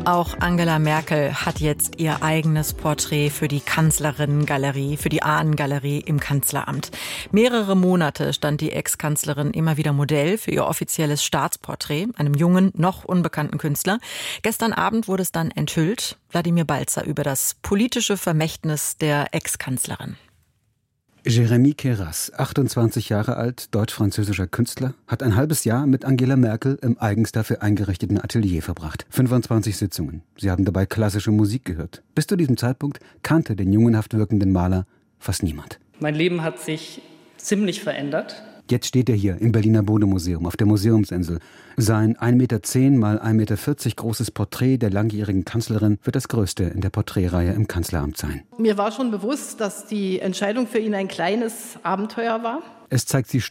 Auch Angela Merkel hat jetzt ihr eigenes Porträt für die Kanzlerinnengalerie, für die Ahnengalerie im Kanzleramt. Mehrere Monate stand die Ex-Kanzlerin immer wieder Modell für ihr offizielles Staatsporträt, einem jungen, noch unbekannten Künstler. Gestern Abend wurde es dann enthüllt. Wladimir Balzer über das politische Vermächtnis der Ex-Kanzlerin. Jérémy Queyras, 28 Jahre alt, deutsch-französischer Künstler, hat ein halbes Jahr mit Angela Merkel im eigens dafür eingerichteten Atelier verbracht. 25 Sitzungen. Sie haben dabei klassische Musik gehört. Bis zu diesem Zeitpunkt kannte den jungenhaft wirkenden Maler fast niemand. Mein Leben hat sich ziemlich verändert. Jetzt steht er hier im Berliner Bode-Museum auf der Museumsinsel. Sein 1,10 Meter mal 1,40 Meter großes Porträt der langjährigen Kanzlerin wird das größte in der Porträtreihe im Kanzleramt sein. Mir war schon bewusst, dass die Entscheidung für ihn ein kleines Abenteuer war. Es zeigt sie